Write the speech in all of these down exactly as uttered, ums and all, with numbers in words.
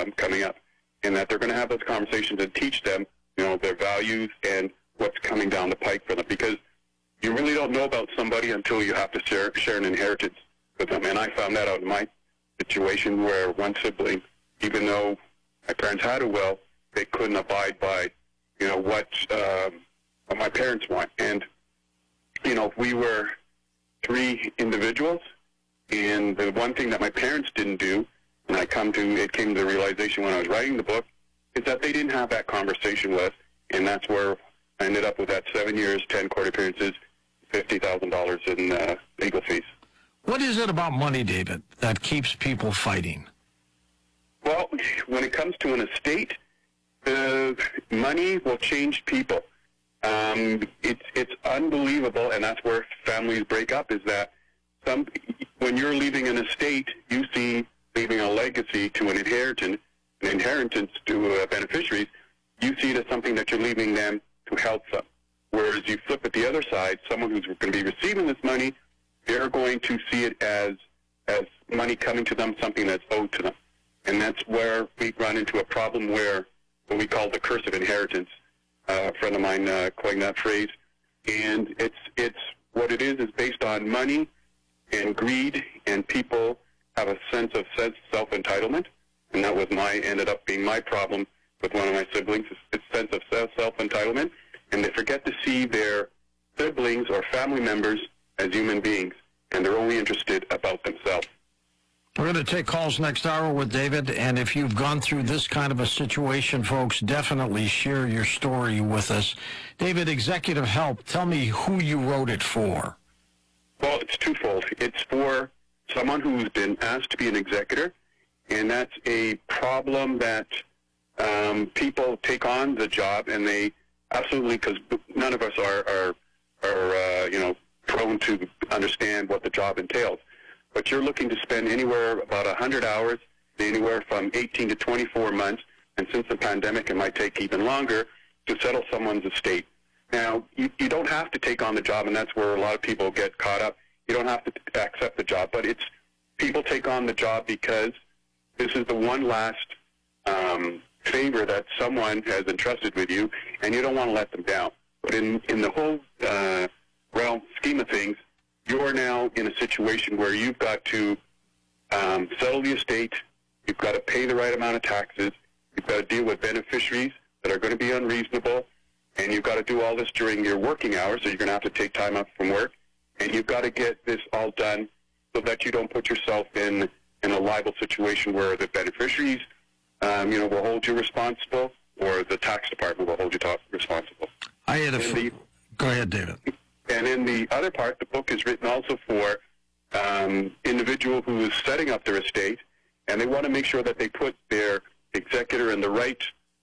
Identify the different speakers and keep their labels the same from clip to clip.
Speaker 1: um, coming up, and that they're going to have those conversations and teach them, you know, their values and what's coming down the pike for them. Because you really don't know about somebody until you have to share, share an inheritance with them. And I found that out in my situation where one sibling, even though my parents had a will, they couldn't abide by, you know, what, um, what my parents want. And, you know, we were three individuals, and the one thing that my parents didn't do, and I come to, it came to the realization when I was writing the book, is that they didn't have that conversation with, and that's where I ended up with that seven years, ten court appearances, fifty thousand dollars in uh, legal fees.
Speaker 2: What is it about money, David, that keeps people fighting?
Speaker 1: Well, when it comes to an estate, uh, money will change people. Um, it's it's unbelievable, and that's where families break up, is that some when you're leaving an estate, you see leaving a legacy to an inheritance, an inheritance to uh, beneficiaries, you see it as something that you're leaving them to help them. Whereas you flip it the other side, someone who's going to be receiving this money, they're going to see it as as money coming to them, something that's owed to them. And that's where we run into a problem where what we call the curse of inheritance. Uh, a friend of mine uh, coined that phrase. And it's it's what it is is based on money and greed, and people have a sense of self-entitlement. And that was my, ended up being my problem with one of my siblings, is a sense of self-entitlement. And they forget to see their siblings or family members as human beings, and they're only interested about themselves.
Speaker 2: We're going to take calls next hour with David, and if you've gone through this kind of a situation, folks, definitely share your story with us. David, Executive Help, tell me who you wrote it for.
Speaker 1: Well, it's twofold. It's for someone who's been asked to be an executor, and that's a problem that um, people take on the job, and they absolutely, because none of us are, are, are uh, you know, prone to understand what the job entails. But you're looking to spend anywhere about one hundred hours, anywhere from eighteen to twenty-four months, and since the pandemic, it might take even longer, to settle someone's estate. Now, you, you don't have to take on the job, and that's where a lot of people get caught up. You don't have to accept the job, but it's people take on the job because this is the one last um, favor that someone has entrusted with you, and you don't want to let them down. But in, in the whole uh, realm scheme of things, you're now in a situation where you've got to um, settle the estate, you've got to pay the right amount of taxes, you've got to deal with beneficiaries that are going to be unreasonable, and you've got to do all this during your working hours, so you're going to have to take time off from work, and you've got to get this all done so that you don't put yourself in, in a liable situation where the beneficiaries um, you know, will hold you responsible, or the tax department will hold you to- responsible.
Speaker 2: I had a f-
Speaker 1: the,
Speaker 2: Go ahead, David.
Speaker 1: And in the other part, the book is written also for um, individual who is setting up their estate, and they want to make sure that they put their executor in the right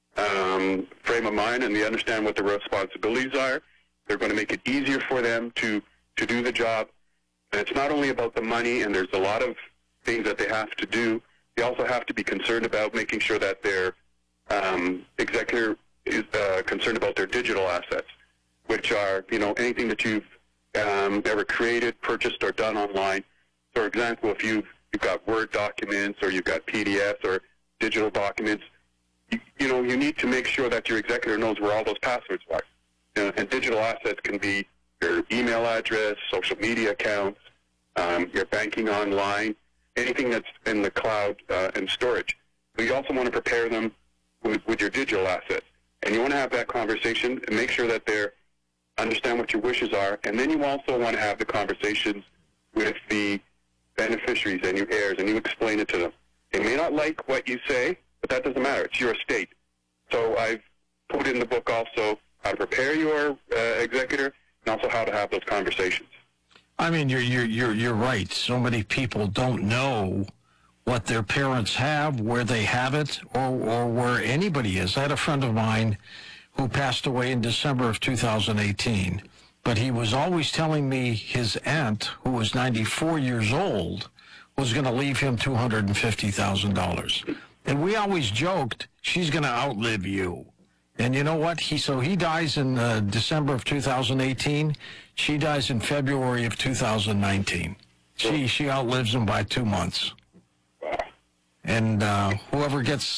Speaker 1: um, frame of mind, and they understand what their responsibilities are. They're going to make it easier for them to, to do the job. And it's not only about the money, and there's a lot of things that they have to do. They also have to be concerned about making sure that their um, executor is uh, concerned about their digital assets, which are, you know, anything that you've um, ever created, purchased, or done online. For example, if you've, you've got Word documents, or you've got P D Fs or digital documents, you, you know, you need to make sure that your executor knows where all those passwords are. You know, and digital assets can be your email address, social media accounts, um, your banking online, anything that's in the cloud uh, and storage. But you also want to prepare them with, with your digital assets. And you want to have that conversation and make sure that they're understand what your wishes are, and then you also want to have the conversations with the beneficiaries and your heirs, and you explain it to them. They may not like what you say, but that doesn't matter. It's your estate. So I've put in the book also how to prepare your uh, executor, and also how to have those conversations.
Speaker 2: I mean, you're you're you're you're right. So many people don't know what their parents have, where they have it, or or where anybody is. I had a friend of mine who passed away in December of two thousand eighteen. But he was always telling me his aunt, who was ninety-four years old, was going to leave him two hundred fifty thousand dollars. And we always joked, she's going to outlive you. And you know what? He So he dies in uh, December of two thousand eighteen. She dies in February of two thousand nineteen. She, she outlives him by two months. And uh, whoever gets